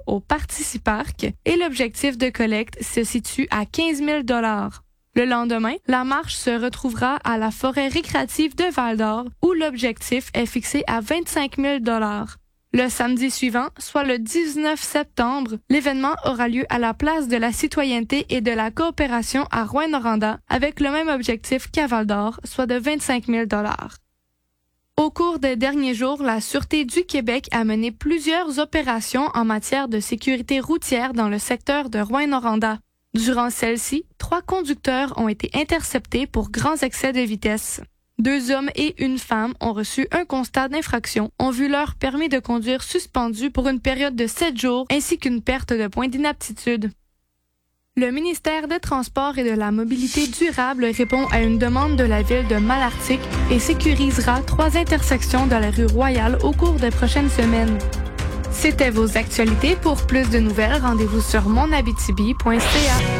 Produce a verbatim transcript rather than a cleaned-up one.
au Participarc et l'objectif de collecte se situe à quinze mille dollars. Le lendemain, la marche se retrouvera à la forêt récréative de Val-d'Or où l'objectif est fixé à vingt-cinq mille dollars. Le samedi suivant, soit le dix-neuf septembre, l'événement aura lieu à la place de la citoyenneté et de la coopération à Rouyn-Noranda avec le même objectif qu'à Val-d'Or, soit de vingt-cinq mille dollars. Au cours des derniers jours, la Sûreté du Québec a mené plusieurs opérations en matière de sécurité routière dans le secteur de Rouyn-Noranda. Durant celle-ci, trois conducteurs ont été interceptés pour grands excès de vitesse. Deux hommes et une femme ont reçu un constat d'infraction, ont vu leur permis de conduire suspendu pour une période de sept jours ainsi qu'une perte de points d'inaptitude. Le ministère des Transports et de la Mobilité durable répond à une demande de la ville de Malartic et sécurisera trois intersections de la rue Royale au cours des prochaines semaines. C'était vos actualités. Pour plus de nouvelles, rendez-vous sur mon abitibi point c a.